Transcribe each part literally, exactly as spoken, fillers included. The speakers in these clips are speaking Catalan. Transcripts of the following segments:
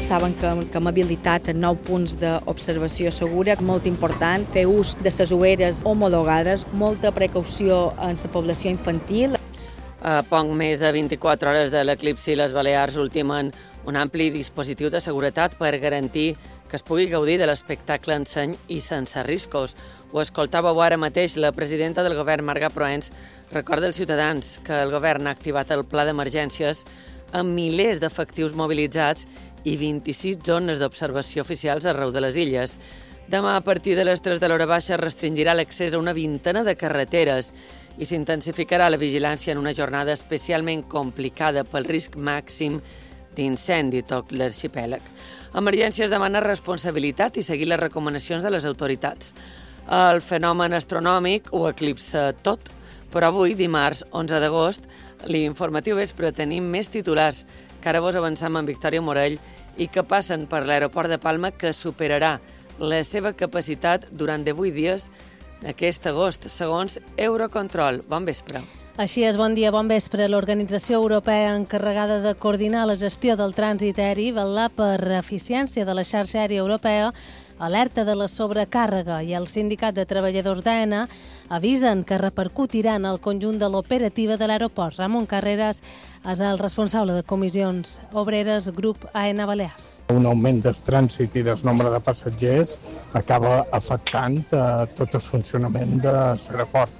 saben que, que hem habilitat nou punts d'observació segura, molt important, fer ús de les ulleres homologades, molta precaució en la població infantil. A poc més de vint-i-quatre hores de l'eclipsi, les Balears ultimen un ampli dispositiu de seguretat per garantir que es pugui gaudir de l'espectacle en seny i sense riscos. Ho escoltàveu ara mateix, la presidenta del govern, Marga Proens, recorda als ciutadans que el govern ha activat el pla d'emergències amb milers d'efectius mobilitzats i vint-i-sis zones d'observació oficials arreu de les illes. Demà, a partir de les tres de l'hora baixa, restringirà l'accés a una vintena de carreteres i s'intensificarà la vigilància en una jornada especialment complicada pel risc màxim d'incendi a tot l'arxipèlag. Emergències demana responsabilitat i seguir les recomanacions de les autoritats. El fenomen astronòmic ho eclipsa tot, però avui, dimarts onze d'agost, l'informatiu vespre tenim més titulars que ara vos avancem amb Victòria Morell i que passen per l'aeroport de Palma, que superarà la seva capacitat durant divuit dies aquest agost, segons Eurocontrol. Bon vespre. Així és, bon dia, bon vespre. L'organització europea encarregada de coordinar la gestió del trànsit aeri, vetllar per eficiència de la xarxa aèria europea, alerta de la sobrecàrrega, i el sindicat de treballadors d'AENA avisen que repercutirà en el conjunt de l'operativa de l'aeroport. Ramon Carreras és el responsable de comissions obreres grup AENA Balears. Un augment del trànsit i del nombre de passatgers acaba afectant eh, tot el funcionament de l'aeroport.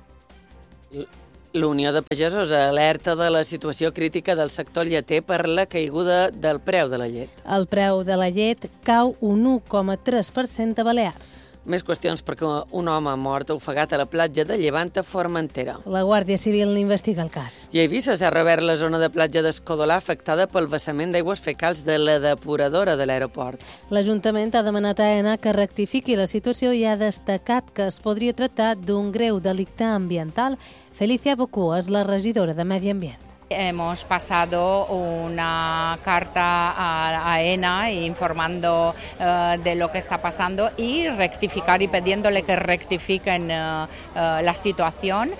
L'Unió de Pagesos alerta de la situació crítica del sector lleter per la caiguda del preu de la llet. El preu de la llet cau un u coma tres per cent a Balears. Més qüestions perquè un home ha mort ofegat a la platja de Llevant a Formentera. La Guàrdia Civil investiga el cas. I a Eivissa s'ha rebert la zona de platja d'Escodolà afectada pel vessament d'aigües fecals de la depuradora de l'aeroport. L'Ajuntament ha demanat a AENA que rectifiqui la situació i ha destacat que es podria tractar d'un greu delicte ambiental. Felicia Bocú és la regidora de Medi Ambient. Hemos pasado una carta a AENA informando uh, de lo que está pasando y rectificar y pidiéndole que rectifiquen uh, uh, la situación.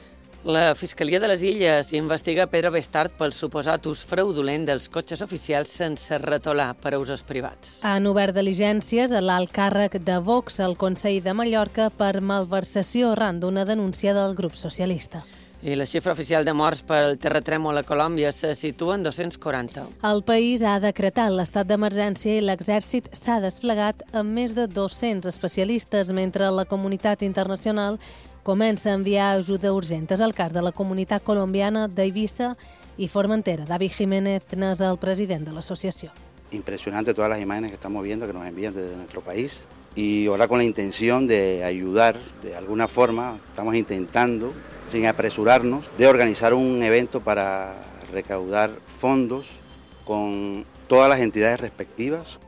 La Fiscalia de les Illes investiga Pedro Bestart pel suposat ús fraudulent dels cotxes oficials sense retolar per a usos privats. Han obert diligències a l'alt càrrec de Vox al Consell de Mallorca per malversació arran d'una denúncia del grup socialista. I la xifra oficial de morts pel terratrèmol a Colòmbia se situa en dos-cents quaranta. El país ha decretat l'estat d'emergència i l'exèrcit s'ha desplegat amb més de dos-cents especialistes, mentre la comunitat internacional comença a enviar ajuda urgent. És el cas de la comunitat colombiana d'Eivissa i Formentera. David Jiménez és el president de l'associació. Impresionante todas las imágenes que estamos viendo, que nos envían desde nuestro país. Y ahora con la intención de ayudar de alguna forma, estamos intentando, sin apresurarnos, de organizar un evento para recaudar fondos con todas las entidades respectivas.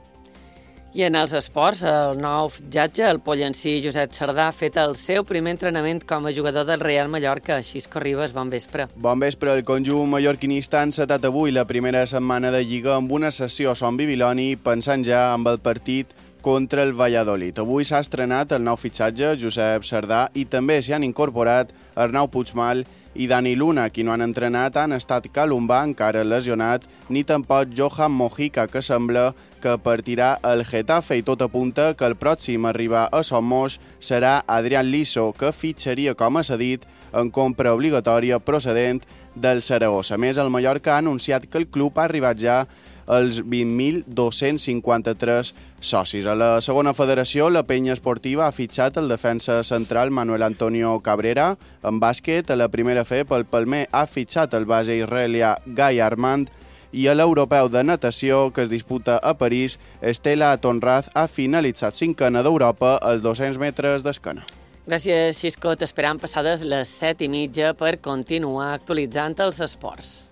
I en els esports, el nou fitxatge, el pollencí Josep Sardà, ha fet el seu primer entrenament com a jugador del Real Mallorca. Xisco Ribas, bon vespre. Bon vespre. El conjunt mallorquinista ha encetat avui la primera setmana de Lliga amb una sessió a Son Bibiloni, pensant ja amb el partit contra el Valladolid. Avui s'ha estrenat el nou fitxatge, Josep Sardà, i també s'hi han incorporat Arnau Puigmal i Dani Luna. Qui no han entrenat han estat Calumbà, encara lesionat, ni tampoc Johan Mojica, que sembla que partirà el Getafe, i tot apunta que el pròxim a arribar a Somos serà Adrián Liso, que fitxaria com a cedit en compra obligatòria procedent del Saragossa. A més, el Mallorca ha anunciat que el club ha arribat ja als vint mil dos-cents cinquanta-tres socis. A la segona federació, la penya esportiva ha fitxat el defensa central Manuel Antonio Cabrera. En bàsquet, a la primera F, pel Palmer ha fitxat el base israelià Guy Armand, i a l'europeu de natació, que es disputa a París, Estela Tonraz ha finalitzat cinquena d'Europa als dos-cents metres d'escana. Gràcies, Xisco. T'esperam passades les set i mitja per continuar actualitzant els esports.